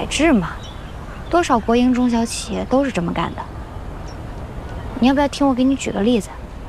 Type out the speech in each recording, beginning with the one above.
改制嘛，多少国营中小企业都是这么干的。你要不要听我给你举个例子？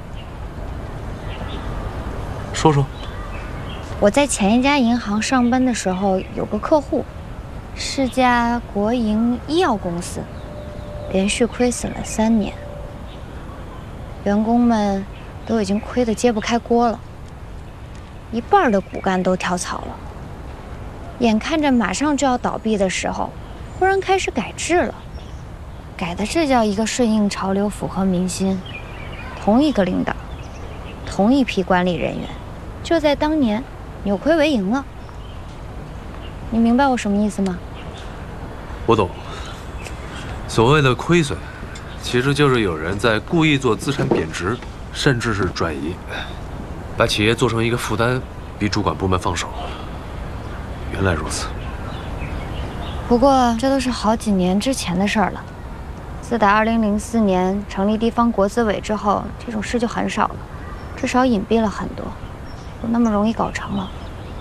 说说。 我在前一家银行上班的时候，有个客户，是家国营医药公司，连续亏损了3年，员工们都已经亏得揭不开锅了，一半的骨干都跳槽了。眼看着马上就要倒闭的时候，忽然开始改制了，改的这叫一个顺应潮流，符合民心。同一个领导，同一批管理人员，就在当年扭亏为盈了。你明白我什么意思吗？ 我懂。所谓的亏损，其实就是有人在故意做资产贬值，甚至是转移，把企业做成一个负担，逼主管部门放手。原来如此。 不过这都是好几年之前的事儿了。自打2004年成立地方国资委之后，这种事就很少了，至少隐蔽了很多，不那么容易搞成了。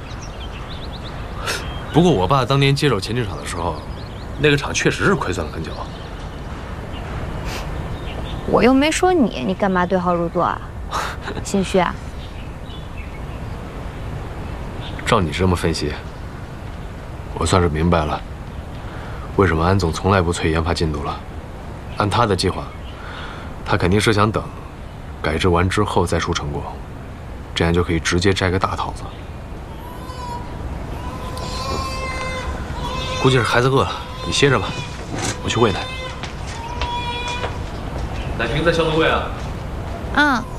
不过我爸当年接手前进厂的时候，那个厂确实是亏损了很久。 我又没说你，你干嘛对号入座啊？心虚啊？ 照你这么分析，我算是明白了，为什么安总从来不催研发进度了。按他的计划，他肯定是想等改制完之后再出成果，这样就可以直接摘个大桃子。估计是孩子饿了，你歇着吧，我去喂奶。奶瓶在消毒柜啊。 嗯。